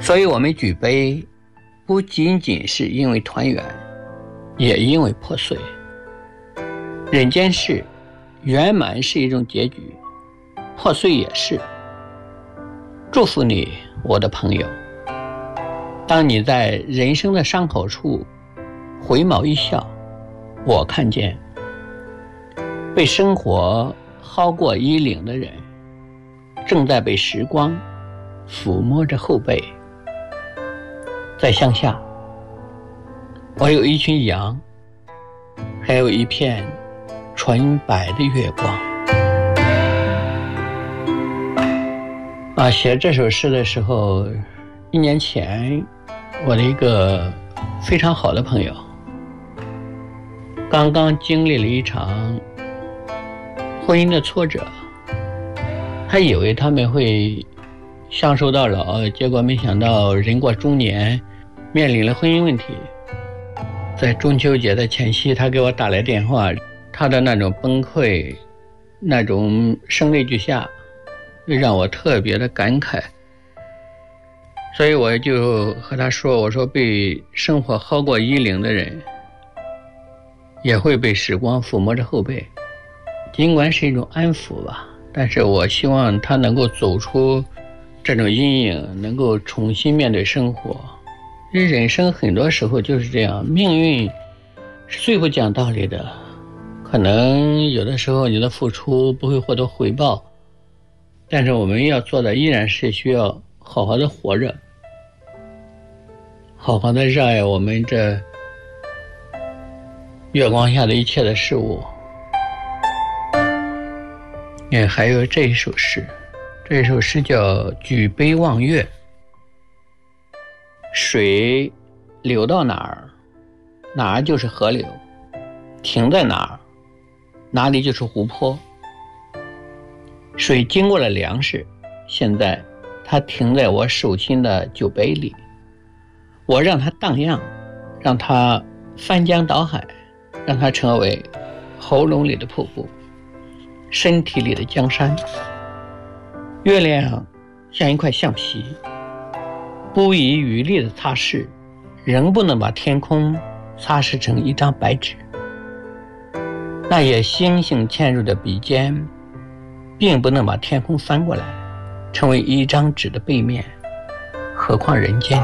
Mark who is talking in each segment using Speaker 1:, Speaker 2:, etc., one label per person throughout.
Speaker 1: 所以我们举杯，不仅仅是因为团圆，也因为破碎。人间事，圆满是一种结局，破碎也是。祝福你，我的朋友。当你在人生的伤口处回眸一笑，我看见被生活薅过衣领的人，正在被时光抚摸着后背。在乡下，我有一群羊，还有一片纯白的月光。写这首诗的时候，1年前，我的一个非常好的朋友刚刚经历了一场婚姻的挫折，他以为他们会相守到老，结果没想到人过中年，面临了婚姻问题。在中秋节的前夕，他给我打来电话，他的那种崩溃，那种声泪俱下，让我特别的感慨。所以我就和他说，我说被生活薅过衣领的人，也会被时光抚摸着后背，尽管是一种安抚吧，但是我希望他能够走出这种阴影，能够重新面对生活。人生很多时候就是这样，命运是最不讲道理的，可能有的时候你的付出不会获得回报，但是我们要做的依然是需要好好的活着，好好的热爱我们这月光下的一切的事物。还有这一首诗，这一首诗叫《举杯望月》。水流到哪儿，哪儿就是河流；停在哪儿，哪里就是湖泊。水经过了粮食，现在它停在我手心的酒杯里，我让它荡漾，让它翻江倒海，让它成为喉咙里的瀑布，身体里的江山。月亮像一块橡皮，不遗余力的擦拭，仍不能把天空擦拭成一张白纸。那些星星嵌入的笔尖，并不能把天空翻过来成为一张纸的背面，何况人间。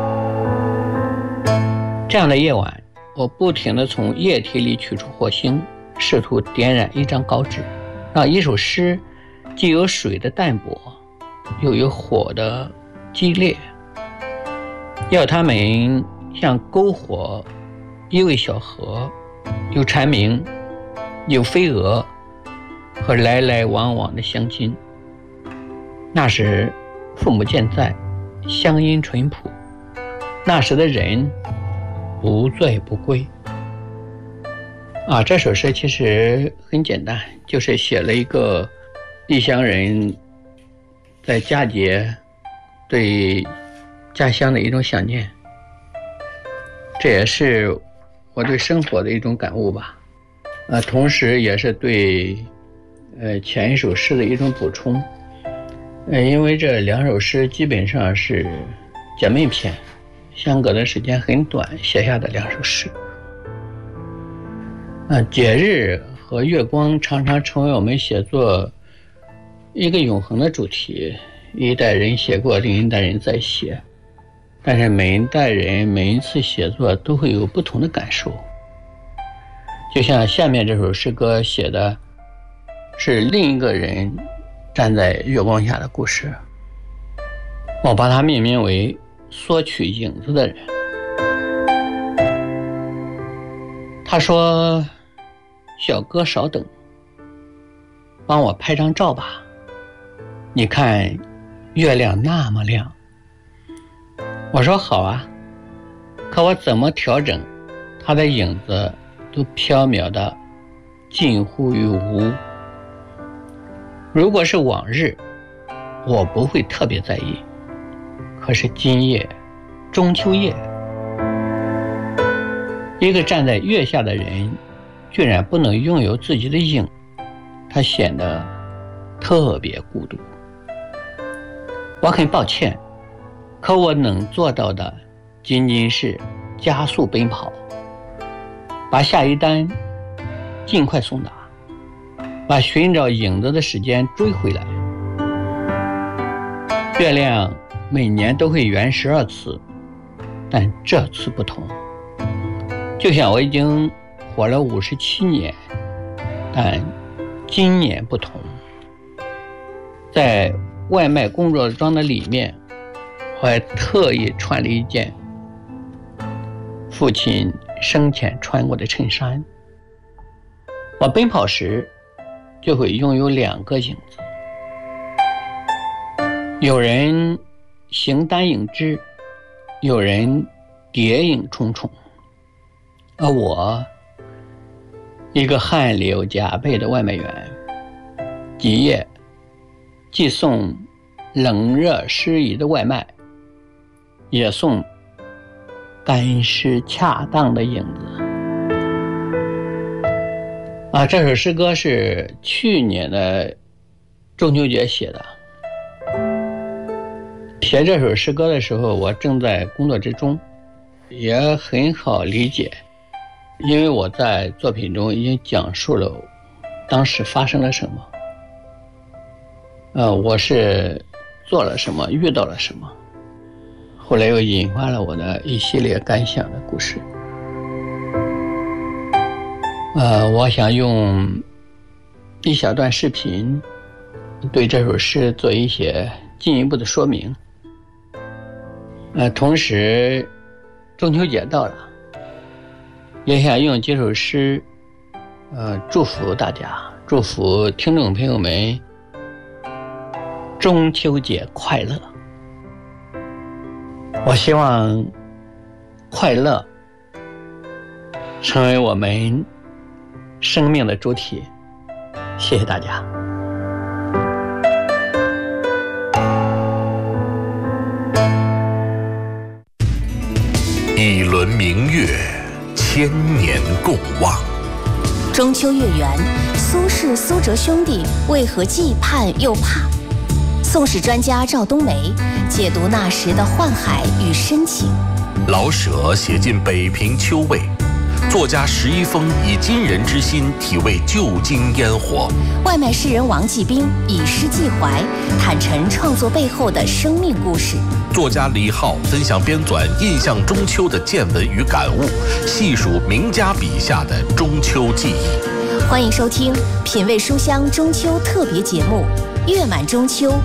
Speaker 1: 这样的夜晚，我不停地从液体里取出火星，试图点燃一张稿纸，让一首诗既有水的淡薄，又有火的激烈，要它们像篝火，一位小河，有蝉鸣，有飞蛾和来来往往的乡亲。那时父母健在，乡音淳朴，那时的人不醉不归。这首诗其实很简单，就是写了一个异乡人在佳节对家乡的一种想念，这也是我对生活的一种感悟吧。同时也是对前一首诗的一种补充。因为这2首诗基本上是姐妹篇，相隔的时间很短写下的2首诗。节日和月光常常成为我们写作一个永恒的主题，一代人写过，另一代人在写，但是每一代人每一次写作都会有不同的感受。就像下面这首诗歌写的是另一个人站在月光下的故事，我把它命名为索取影子的人。他说，小哥稍等，帮我拍张照吧，你看月亮那么亮。我说好啊，可我怎么调整，他的影子都缥缈的近乎于无。如果是往日，我不会特别在意，可是今夜，中秋夜，一个站在月下的人居然不能拥有自己的影，他显得特别孤独。我很抱歉， 可我能做到的仅仅是加速奔跑，把下一单尽快送达，把寻找影子的时间追回来。月亮每年都会圆12次，但这次不同。就像我已经活了57年，但今年不同。在外卖工作装的里面，我还特意穿了一件父亲生前穿过的衬衫。我奔跑时就会拥有2个影子，有人形单影只，有人蝶影重重，而我一个汗流浃背的外卖员，几夜既送冷热适宜的外卖，也送干湿恰当的影子。这首诗歌是去年的中秋节写的。写这首诗歌的时候，我正在工作之中，也很好理解，因为我在作品中已经讲述了当时发生了什么，我是做了什么，遇到了什么，后来又引发了我的一系列感想的故事。我想用一小段视频对这首诗做一些进一步的说明。同时中秋节到了，也想用这首诗祝福大家，祝福听众朋友们中秋节快乐。我希望快乐成为我们生命的主体。谢谢大家。
Speaker 2: 一轮明月，千年共望。
Speaker 3: 中秋月圆，苏轼、苏辙兄弟为何既盼又怕？宋史专家赵冬梅解读那时的宦海与深情。
Speaker 2: 老舍写进北平秋味，作家石一峰以今人之心体味旧京烟火。
Speaker 3: 外卖诗人王继兵以诗寄怀，坦陈创作背后的生命故事。
Speaker 2: 作家李浩分享编纂印象中秋的见闻与感悟，细数名家笔下的中秋记忆。
Speaker 3: 欢迎收听品味书香中秋特别节目《月满中秋